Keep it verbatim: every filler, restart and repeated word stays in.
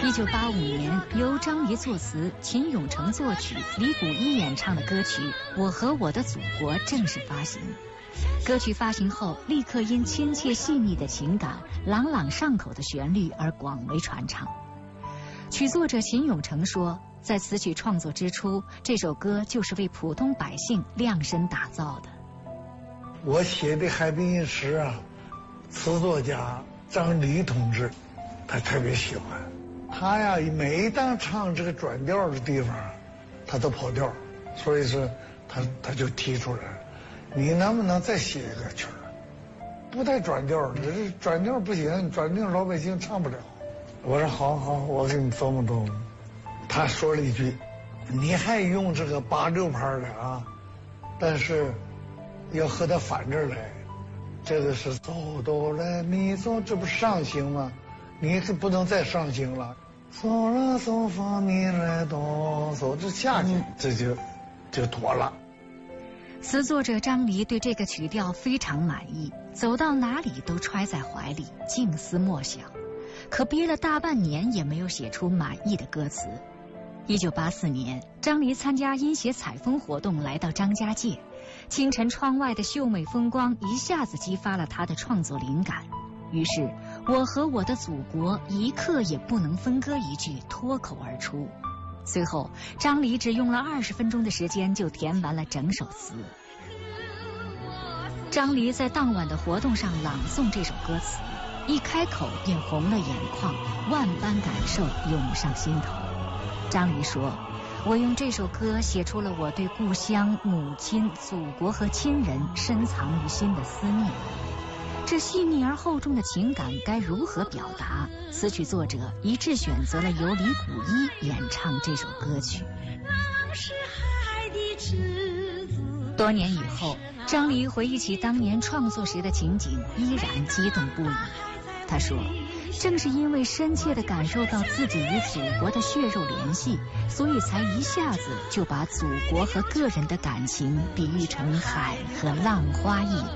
一九八五年，由张黎作词、秦永成作曲、李谷一演唱的歌曲《我和我的祖国》正式发行。歌曲发行后，立刻因亲切细腻的情感、朗朗上口的旋律而广为传唱。曲作者秦永成说，在词曲创作之初，这首歌就是为普通百姓量身打造的。 我写的《海滨一时》啊，词作家张黎同志，他特别喜欢。他呀，每当唱这个转调的地方，他都跑调，所以说他他就提出来，你能不能再写一个曲儿？不带转调的，这转调不行，转调老百姓唱不了。我说好好，我给你琢磨琢磨。他说了一句，你还用这个八六拍的啊，但是要和它反着来。这个是哆哆来咪嗦，这不是上行吗？你是不能再上行了。嗦啦嗦发咪来哆嗦，这下去这就就妥了。 词作者张黎对这个曲调非常满意，走到哪里都揣在怀里，静思默想。可憋了大半年也没有写出满意的歌词。一九八四年，张黎参加音协采风活动，来到张家界。清晨窗外的秀美风光一下子激发了他的创作灵感，于是我和我的祖国一刻也不能分割一句脱口而出。随后张黎只用了二十分钟的时间就填完了整首词。张黎在当晚的活动上朗诵这首歌词，一开口便红了眼眶，万般感受涌上心头。张黎说，我用这首歌写出了我对故乡、母亲、祖国和亲人深藏于心的思念。这细腻而厚重的情感该如何表达？词曲作者一致选择了由李谷一演唱这首歌曲。多年以后，张黎回忆起当年创作时的情景，依然激动不已。他说，正是因为深切地感受到自己与祖国的血肉联系，所以才一下子就把祖国和个人的感情比喻成海和浪花一